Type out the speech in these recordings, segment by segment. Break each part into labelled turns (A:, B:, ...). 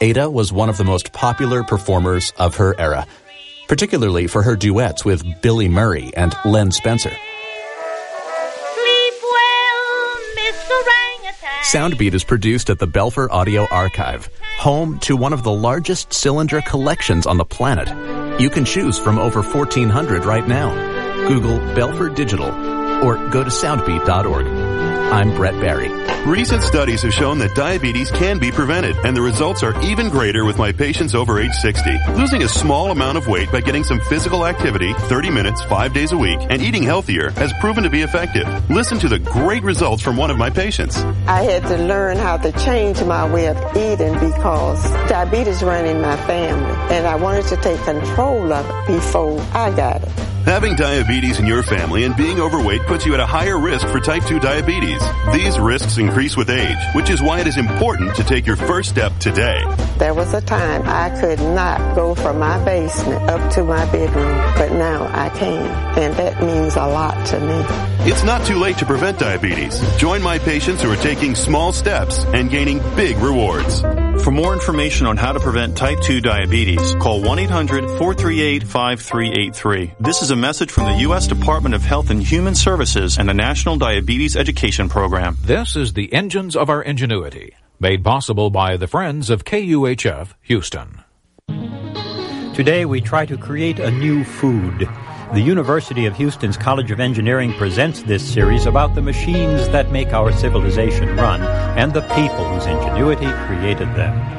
A: Ada was one of the most popular performers of her era, particularly for her duets with Billy Murray and Len Spencer.
B: Sleep well, Miss Orangutan.
A: Soundbeat is produced at the Belfer Audio Archive, home to one of the largest cylinder collections on the planet. You can choose from over 1,400 right now. Google Belfer Digital or go to soundbeat.org. I'm Brett Barry.
C: Recent studies have shown that diabetes can be prevented, and the results are even greater with my patients over age 60. Losing a small amount of weight by getting some physical activity, 30 minutes, 5 days a week, and eating healthier has proven to be effective. Listen to the great results from one of my patients.
D: I had to learn how to change my way of eating because diabetes ran in my family, and I wanted to take control of it before I got it.
C: Having diabetes in your family and being overweight puts you at a higher risk for type 2 diabetes. These risks increase with age, which is why it is important to take your first step today.
D: There was a time I could not go from my basement up to my bedroom, but now I can, and that means a lot to me.
C: It's not too late to prevent diabetes. Join my patients who are taking small steps and gaining big rewards.
E: For more information on how to prevent type 2 diabetes, call 1-800-438-5383. This is a message from the U.S. Department of Health and Human Services and the National Diabetes Education Program.
F: This is the Engines of Our Ingenuity, made possible by the Friends of KUHF Houston.
G: Today we try to create a new food. The University of Houston's College of Engineering presents this series about the machines that make our civilization run and the people whose ingenuity created them.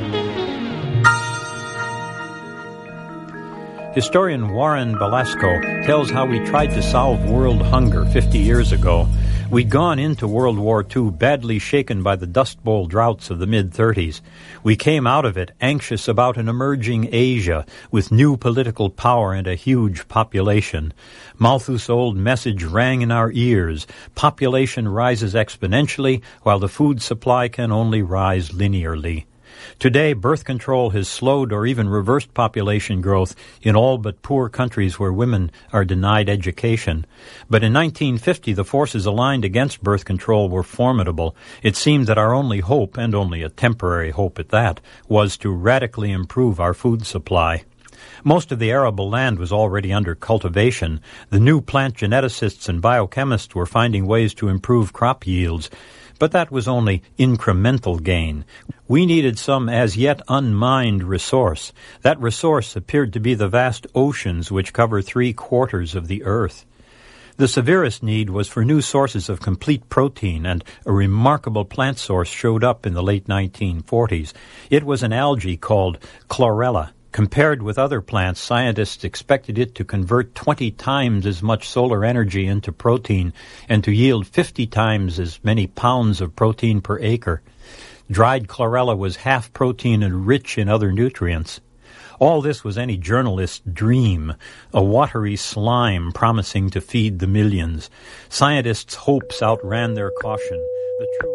G: Historian Warren Belasco tells how we tried to solve world hunger 50 years ago. We'd gone into World War II badly shaken by the Dust Bowl droughts of the mid-30s. We came out of it anxious about an emerging Asia with new political power and a huge population. Malthus' old message rang in our ears. Population rises exponentially, while the food supply can only rise linearly. Today, birth control has slowed or even reversed population growth in all but poor countries where women are denied education. But in 1950, the forces aligned against birth control were formidable. It seemed that our only hope, and only a temporary hope at that, was to radically improve our food supply. Most of the arable land was already under cultivation. The new plant geneticists and biochemists were finding ways to improve crop yields. But that was only incremental gain. We needed some as yet unmined resource. That resource appeared to be the vast oceans which cover 3/4 of the earth. The severest need was for new sources of complete protein, and a remarkable plant source showed up in the late 1940s. It was an algae called chlorella. Compared with other plants, scientists expected it to convert 20 times as much solar energy into protein and to yield 50 times as many pounds of protein per acre. Dried chlorella was half protein and rich in other nutrients. All this was any journalist's dream, a watery slime promising to feed the millions. Scientists' hopes outran their caution. The true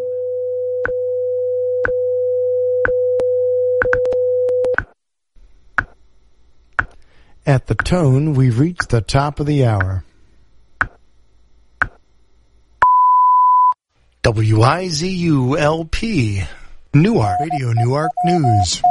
H: At the tone, we've reached the top of the hour. WIZU-LP, Newark, Radio Newark News.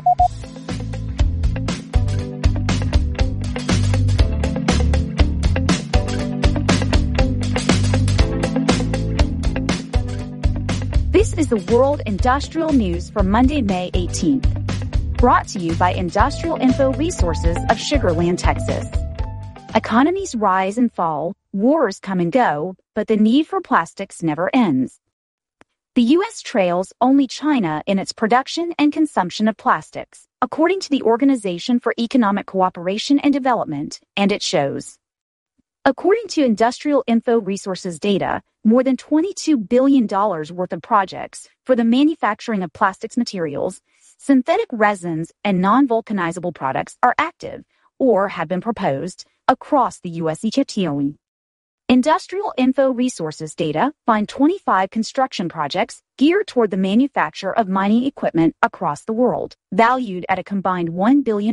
I: This is the World Industrial News for Monday, May 18th. Brought to you by Industrial Info Resources of Sugar Land, Texas. Economies rise and fall, wars come and go, but the need for plastics never ends. The U.S. trails only China in its production and consumption of plastics, according to the Organization for Economic Cooperation and Development, and it shows. According to Industrial Info Resources data, more than $22 billion worth of projects for the manufacturing of plastics materials, synthetic resins, and non-vulcanizable products are active or have been proposed across the U.S. economy. Industrial Info Resources data find 25 construction projects geared toward the manufacture of mining equipment across the world, valued at a combined $1 billion.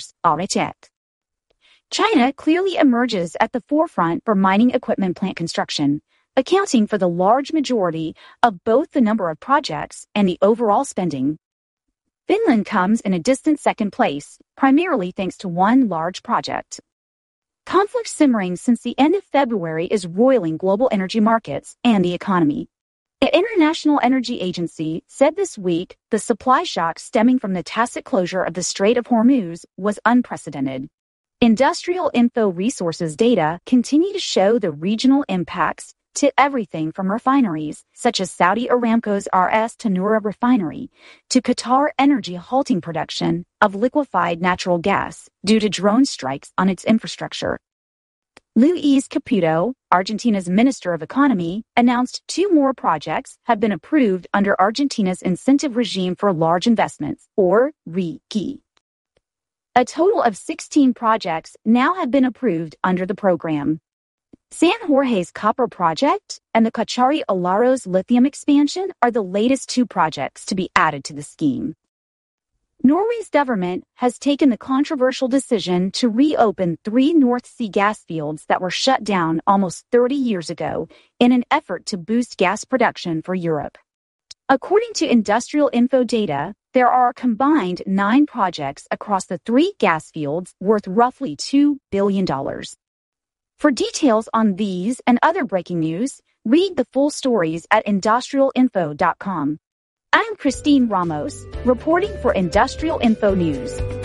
I: China clearly emerges at the forefront for mining equipment plant construction, accounting for the large majority of both the number of projects and the overall spending. Finland comes in a distant second place, primarily thanks to one large project. Conflict simmering since the end of February is roiling global energy markets and the economy. The International Energy Agency said this week the supply shock stemming from the tacit closure of the Strait of Hormuz was unprecedented. Industrial Info Resources data continue to show the regional impacts to everything from refineries, such as Saudi Aramco's RS Tanura refinery, to Qatar Energy halting production of liquefied natural gas due to drone strikes on its infrastructure. Luis Caputo, Argentina's Minister of Economy, announced 2 more projects have been approved under Argentina's Incentive Regime for Large Investments, or RIGI. A total of 16 projects now have been approved under the program. San Jorge's copper project and the Cauchari Olaroz lithium expansion are the latest 2 projects to be added to the scheme. Norway's government has taken the controversial decision to reopen 3 North Sea gas fields that were shut down almost 30 years ago in an effort to boost gas production for Europe. According to Industrial Info data, there are a combined 9 projects across the 3 gas fields worth roughly $2 billion. For details on these and other breaking news, read the full stories at industrialinfo.com. I'm Christine Ramos, reporting for Industrial Info News.